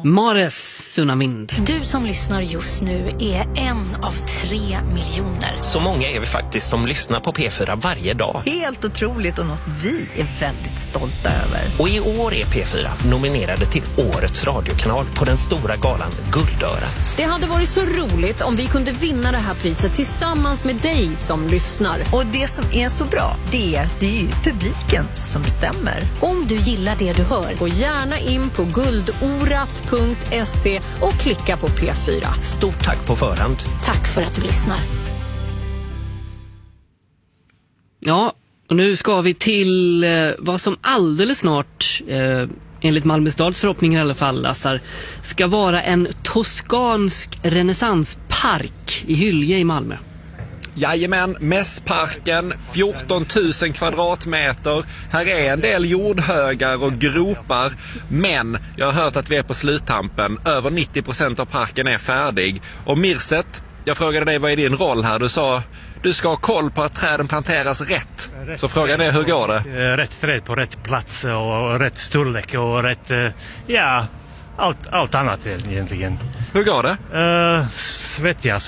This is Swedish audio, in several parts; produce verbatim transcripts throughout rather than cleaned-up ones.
Mares Sunamind. Du som lyssnar just nu är en av tre miljoner. Så många är vi faktiskt som lyssnar på P fyra varje dag. Helt otroligt och något vi är väldigt stolta över. Och i år är P fyra nominerade till Årets radiokanal på den stora galan Guldörat. Det hade varit så roligt om vi kunde vinna det här priset tillsammans med dig som lyssnar. Och det som är så bra, det är, det är ju publiken som bestämmer. Om du gillar det du hör, gå gärna in på guldorat punkt se och klicka på P fyra. Stort tack på förhand. Tack för att du lyssnar. Ja, och nu ska vi till eh, vad som alldeles snart, eh, enligt Malmö stads förhoppningar i alla fall, Lassar, ska vara en toskansk renässanspark i Hylje i Malmö. Jajamän, Mässparken, fjorton tusen kvadratmeter. Här är en del jordhögar och gropar, men jag har hört att vi är på sluttampen. Över nittio procent av parken är färdig. Och Mirset, jag frågade dig vad är din roll här? Du sa du ska ha koll på att träden planteras rätt. rätt Så frågan är, hur går det? Rätt träd på rätt plats och rätt storlek och rätt, ja, allt, allt annat egentligen. Hur går det? Uh, vet jag alltså.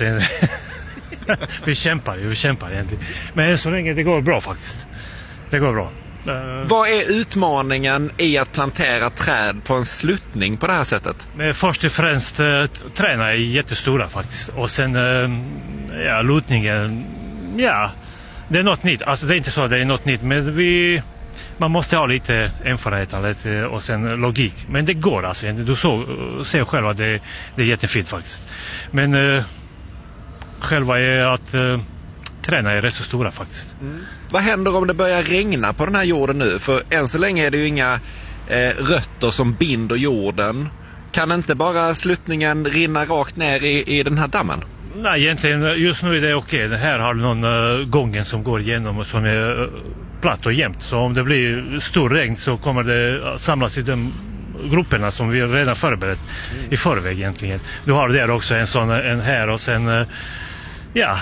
vi kämpar ju, vi kämpar egentligen. Men så länge det går bra faktiskt. Det går bra. Uh, Vad är utmaningen i att plantera träd på en sluttning på det här sättet? Men först och främst uh, träna är jättestora faktiskt. Och sen uh, ja, lutningen, ja, det är något nytt. Alltså det är inte så att det är något nytt, men vi, man måste ha lite erfarenhet lite, och sen logik. Men det går alltså. Du så, ser själv att det, det är jättefint faktiskt. Men uh, själva är att uh, träna är rätt så stora faktiskt. Mm. Vad händer om det börjar regna på den här jorden nu? För än så länge är det ju inga eh, rötter som binder jorden. Kan inte bara sluttningen rinna rakt ner i, i den här dammen? Nej, egentligen just nu är det okej. Okay. Här har du någon uh, gången som går igenom och som är uh, platt och jämnt. Så om det blir stor regn så kommer det samlas i de grupperna som vi redan förberett mm. i förväg egentligen. Du har där också en sån en här och sen uh, ja,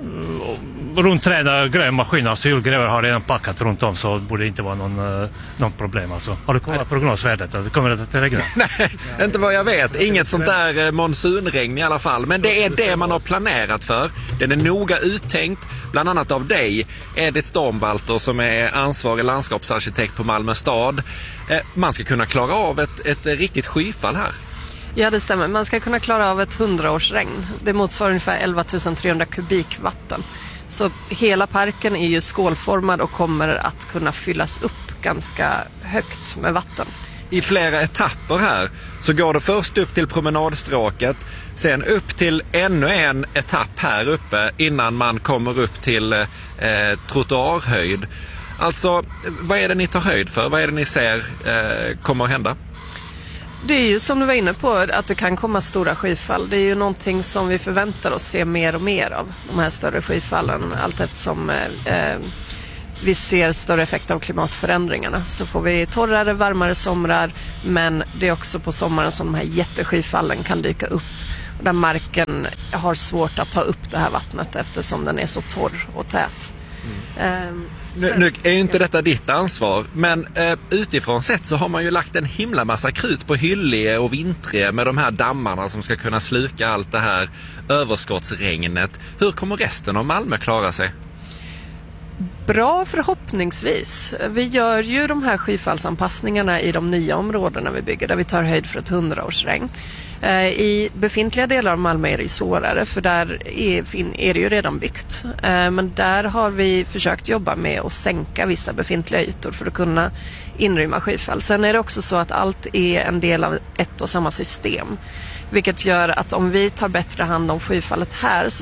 runt träna grävmaskiner, alltså julgrävare har redan packat runt om, så borde det inte vara någon, uh, någon problem alltså. Har du kollat prognosvärdet? Alltså, kommer det att regna? Nej, inte vad jag vet. Inget sånt där uh, monsunregn i alla fall. Men det är det man har planerat för. Den är noga uttänkt, bland annat av dig, Edith Stormvalter, som är ansvarig landskapsarkitekt på Malmö stad. Uh, man ska kunna klara av ett, ett riktigt skyfall här. Ja, det stämmer. Man ska kunna klara av ett hundraårsregn. Det motsvarar ungefär elva tusen trehundra kubik vatten. Så hela parken är ju skålformad och kommer att kunna fyllas upp ganska högt med vatten. I flera etapper här så går det först upp till promenadstråket, sen upp till ännu en etapp här uppe innan man kommer upp till eh, trottoarhöjd. Alltså, vad är det ni tar höjd för? Vad är det ni ser eh, kommer att hända? Det är ju som du var inne på, att det kan komma stora skyfall. Det är ju någonting som vi förväntar oss se mer och mer av, de här större skyfallen. Allt eftersom eh, vi ser större effekt av klimatförändringarna så får vi torrare, varmare somrar, men det är också på sommaren som de här jätteskyfallen kan dyka upp. Där marken har svårt att ta upp det här vattnet eftersom den är så torr och tät. Mm. Eh, Nu, nu är ju inte detta ditt ansvar, men eh, utifrån sett så har man ju lagt en himla massa krut på Hyllie och Vintre med de här dammarna som ska kunna sluka allt det här överskottsregnet. Hur kommer resten av Malmö klara sig? Bra, förhoppningsvis. Vi gör ju de här skyfallsanpassningarna i de nya områdena vi bygger, där vi tar höjd för ett hundraårsregn. I befintliga delar av Malmö är det svårare, för där är, är det ju redan byggt. Men där har vi försökt jobba med att sänka vissa befintliga ytor för att kunna inrymma skyfall. Sen är det också så att allt är en del av ett och samma system. Vilket gör att om vi tar bättre hand om skyfallet här så